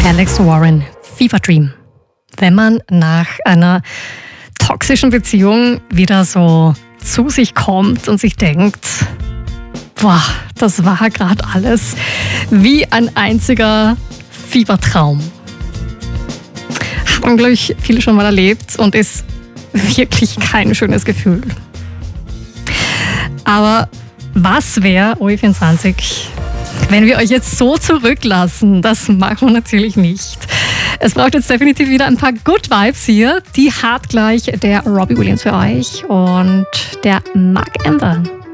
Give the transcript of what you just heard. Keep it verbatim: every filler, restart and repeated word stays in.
Alex Warren, Fever Dream. Wenn man nach einer toxischen Beziehung wieder so zu sich kommt und sich denkt, boah, das war gerade alles wie ein einziger Fiebertraum. Haben, glaube ich, viele schon mal erlebt und ist wirklich kein schönes Gefühl. Aber was wäre O E vierundzwanzig, wenn wir euch jetzt so zurücklassen? Das machen wir natürlich nicht. Es braucht jetzt definitiv wieder ein paar Good Vibes hier. Die hat gleich der Robbie Williams für euch und der Mark Amber.